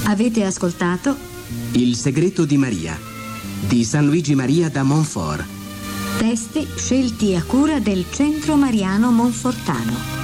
Avete ascoltato Il segreto di Maria di San Luigi Maria da Montfort. Testi scelti a cura del Centro Mariano Monfortano.